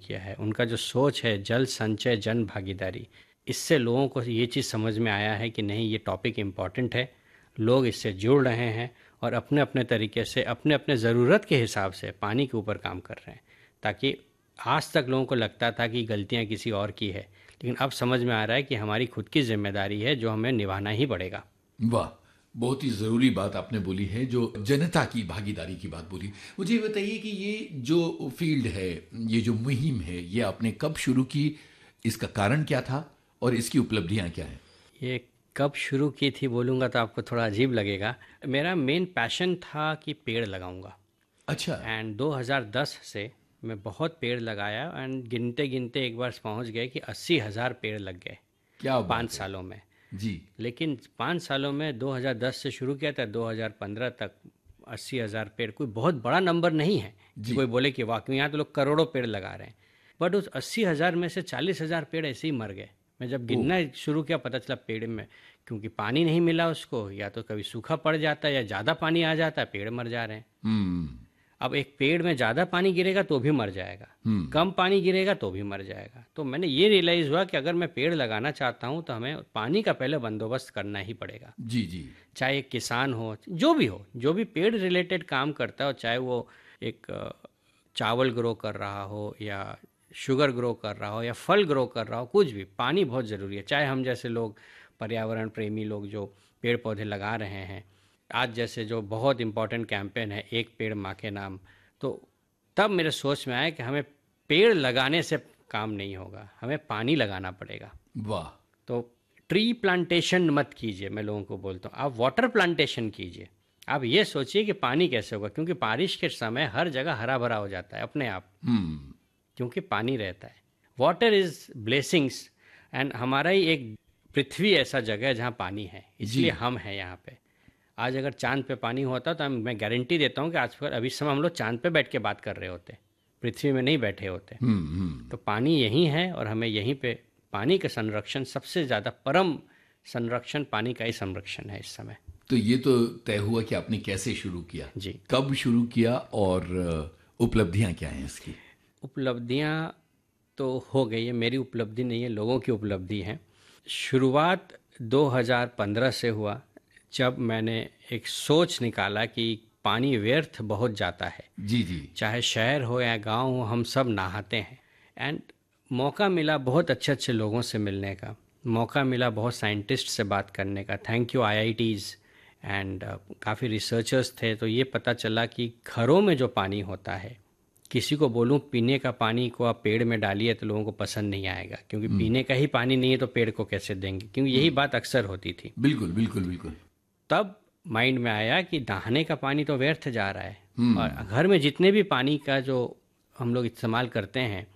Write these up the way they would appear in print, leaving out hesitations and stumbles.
किया है। उनका जो सोच है जल संचय जन भागीदारी, इससे लोगों को ये चीज़ समझ में आया है कि नहीं, ये टॉपिक इम्पॉर्टेंट है, लोग इससे जुड़ रहे हैं और अपने अपने तरीके से अपने अपने ज़रूरत के हिसाब से पानी के ऊपर काम कर रहे हैं। ताकि आज तक लोगों को लगता था कि गलतियाँ किसी और की है, लेकिन अब समझ में आ रहा है कि हमारी खुद की जिम्मेदारी है जो हमें निभाना ही पड़ेगा। वाह, बहुत ही ज़रूरी बात आपने बोली है, जो जनता की भागीदारी की बात बोली। मुझे ये बताइए कि ये जो फील्ड है, ये जो मुहिम है, ये आपने कब शुरू की, इसका कारण क्या था और इसकी उपलब्धियां क्या हैं? ये कब शुरू की थी बोलूँगा तो आपको थोड़ा अजीब लगेगा। मेरा मेन पैशन था कि पेड़ लगाऊंगा, अच्छा। एंड 2010 से मैं बहुत पेड़ लगाया एंड गिनते गिनते एक बार पहुंच गए कि 80,000 पेड़ लग गए क्या 5 बात है। सालों में। जी। लेकिन 5 सालों में 2010 से शुरू किया था, 2015 तक 80,000 पेड़ कोई बहुत बड़ा नंबर नहीं है कि जी। कोई बोले कि वाकई यहाँ तो लोग करोड़ों पेड़ लगा रहे हैं। बट उस 80,000 में से 40,000 पेड़ ऐसे ही मर गए। मैं जब ओह। गिनना शुरू किया पता चला पेड़ में, क्योंकि पानी नहीं मिला उसको, या तो कभी सूखा पड़ जाता है या ज़्यादा पानी आ जाता है, पेड़ मर जा रहे हैं। हम्म। अब एक पेड़ में ज़्यादा पानी गिरेगा तो भी मर जाएगा, कम पानी गिरेगा तो भी मर जाएगा। तो मैंने ये रियलाइज़ हुआ कि अगर मैं पेड़ लगाना चाहता हूँ तो हमें पानी का पहले बंदोबस्त करना ही पड़ेगा। जी जी। चाहे एक किसान हो, जो भी पेड़ रिलेटेड काम करता हो, चाहे वो एक चावल ग्रो कर रहा हो या शुगर ग्रो कर रहा हो या फल ग्रो कर रहा हो, कुछ भी, पानी बहुत ज़रूरी है। चाहे हम जैसे लोग पर्यावरण प्रेमी लोग जो पेड़ पौधे लगा रहे हैं, आज जैसे जो बहुत इम्पोर्टेंट कैंपेन है एक पेड़ माँ के नाम, तो तब मेरे सोच में आया कि हमें पेड़ लगाने से काम नहीं होगा, हमें पानी लगाना पड़ेगा। वाह। तो ट्री प्लांटेशन मत कीजिए, मैं लोगों को बोलता हूँ, आप वाटर प्लांटेशन कीजिए। आप ये सोचिए कि पानी कैसे होगा, क्योंकि बारिश के समय हर जगह हरा भरा हो जाता है अपने आप, क्योंकि पानी रहता है। वाटर इज़ ब्लेसिंग्स, एंड हमारा ही एक पृथ्वी ऐसा जगह है जहाँ पानी है, इसलिए हम हैं यहाँ पे। आज अगर चांद पे पानी होता तो मैं गारंटी देता हूँ कि आज पर अभी समय हम लोग चांद पे बैठ के बात कर रहे होते, पृथ्वी में नहीं बैठे होते। तो पानी यहीं है और हमें यहीं पे पानी का संरक्षण, सबसे ज़्यादा परम संरक्षण पानी का ही संरक्षण है इस समय। तो ये तो तय हुआ कि आपने कैसे शुरू किया, जी, कब शुरू किया और उपलब्धियां क्या हैं इसकी? उपलब्धियाँ तो हो गई है, मेरी उपलब्धि नहीं है, लोगों की उपलब्धि है। शुरुआत 2015 से हुआ, जब मैंने एक सोच निकाला कि पानी व्यर्थ बहुत जाता है। जी जी। चाहे शहर हो या गांव हो, हम सब नहाते हैं। एंड मौका मिला बहुत अच्छे अच्छे लोगों से मिलने का, मौका मिला बहुत साइंटिस्ट से बात करने का, थैंक यू आईआईटीज़, एंड काफ़ी रिसर्चर्स थे। तो ये पता चला कि घरों में जो पानी होता है, किसी को बोलूं पीने का पानी को आप पेड़ में डालिए तो लोगों को पसंद नहीं आएगा, क्योंकि पीने का ही पानी नहीं है तो पेड़ को कैसे देंगे, क्योंकि यही बात अक्सर होती थी। बिल्कुल बिल्कुल बिल्कुल। तब माइंड में आया कि नहाने का पानी तो व्यर्थ जा रहा है, और घर में जितने भी पानी का जो हम लोग इस्तेमाल करते हैं,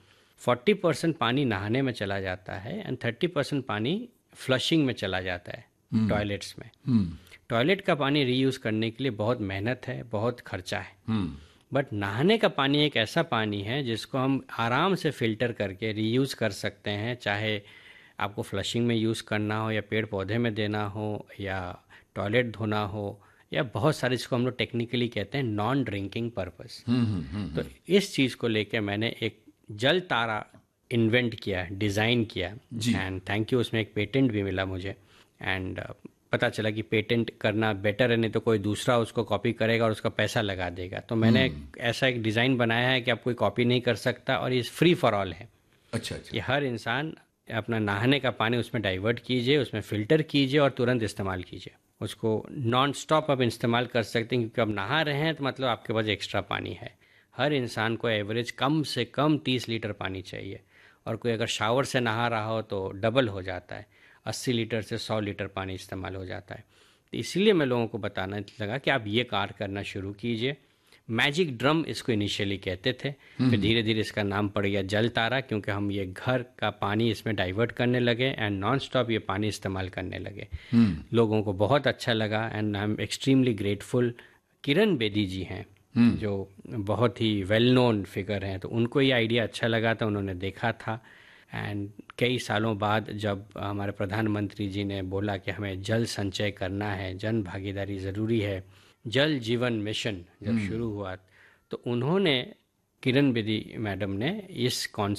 40% पानी नहाने में चला जाता है एंड 30% पानी फ्लशिंग में चला जाता है, टॉयलेट्स में। टॉयलेट का पानी रीयूज़ करने के लिए बहुत मेहनत है, बहुत खर्चा है। बट नहाने का पानी एक ऐसा पानी है जिसको हम आराम से फ़िल्टर करके रीयूज़ कर सकते हैं, चाहे आपको फ्लशिंग में यूज़ करना हो या पेड़ पौधे में देना हो या टॉयलेट धोना हो, या बहुत सारे जिसको हम लोग टेक्निकली कहते हैं नॉन ड्रिंकिंग पर्पस। तो इस चीज़ को लेके मैंने एक जल तारा इन्वेंट किया, डिज़ाइन किया, एंड थैंक यू, उसमें एक पेटेंट भी मिला मुझे। एंड पता चला कि पेटेंट करना बेटर है, नहीं तो कोई दूसरा उसको कॉपी करेगा और उसका पैसा लगा देगा। तो मैंने ऐसा एक डिज़ाइन बनाया है कि आप कोई कॉपी नहीं कर सकता, और ये फ्री फॉर ऑल है। अच्छा अच्छा। कि हर इंसान अपना नहाने का पानी उसमें डाइवर्ट कीजिए, उसमें फ़िल्टर कीजिए और तुरंत इस्तेमाल कीजिए। उसको नॉन स्टॉप आप इस्तेमाल कर सकते हैं, क्योंकि अब नहा रहे हैं तो मतलब आपके पास एक्स्ट्रा पानी है। हर इंसान को एवरेज कम से कम 30 लीटर पानी चाहिए, और कोई अगर शावर से नहा रहा हो तो डबल हो जाता है, 80 लीटर से 100 लीटर पानी इस्तेमाल हो जाता है। तो इसीलिए मैं लोगों को बताना लगा कि आप ये कार्य करना शुरू कीजिए। मैजिक ड्रम इसको इनिशियली कहते थे, फिर धीरे धीरे इसका नाम पड़ गया जल तारा, क्योंकि हम ये घर का पानी इसमें डाइवर्ट करने लगे एंड नॉन स्टॉप ये पानी इस्तेमाल करने लगे। लोगों को बहुत अच्छा लगा and I am extremely grateful. Kiran Bedi जी हैं जो बहुत ही वेल नोन फिगर हैं, तो उनको ये आइडिया अच्छा लगा था, उन्होंने देखा था। एंड कई सालों बाद जब हमारे प्रधानमंत्री जी ने बोला कि हमें जल संचय करना है, जन भागीदारी ज़रूरी है, जल जीवन मिशन जब शुरू हुआ, तो उन्होंने, किरण बेदी मैडम ने इस कॉन्सेप्ट